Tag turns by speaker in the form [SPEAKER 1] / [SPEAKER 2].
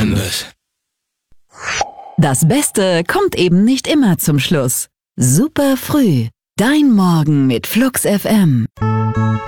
[SPEAKER 1] anders.
[SPEAKER 2] Das Beste kommt eben nicht immer zum Schluss. Super früh. Dein Morgen mit Flux FM.